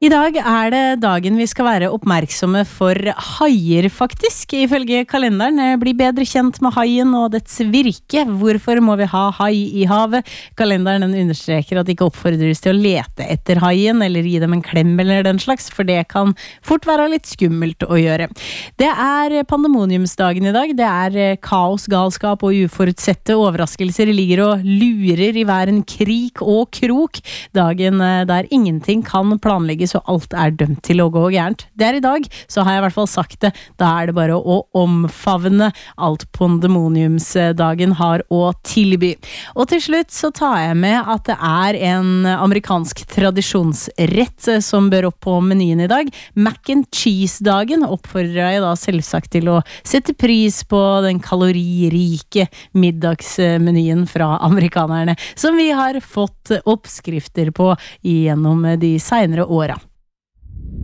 I dag det dagen vi skal være oppmerksomme for haier faktisk. Ifølge kalenderen bli bedre kjent med haien og dets virke. Hvorfor må vi ha hai i havet? Kalenderen den understreker at det ikke oppfordres til å lete etter haien eller gi dem en klem eller den slags, for det kan fort være litt skummelt å gjøre. Det pandemoniumsdagen i dag. Det kaos, galskap og uforutsette overraskelser ligger og lurer i hver en krik og krok. Dagen der ingenting kan planlegges så alt dømt til å gå gærent. Det I dag, så har jeg I hvert fall sagt det. Da det bare å omfavne alt pandemoniumsdagen har å tilby. Og til slutt så tar jeg med at det en amerikansk tradisjonsrett som bør opp på menyen I dag. Mac and cheese-dagen oppfordrer jeg da selvsagt til å sette pris på den kaloririke middagsmenyen fra amerikanerne, som vi har fått oppskrifter på gjennom de senere åra.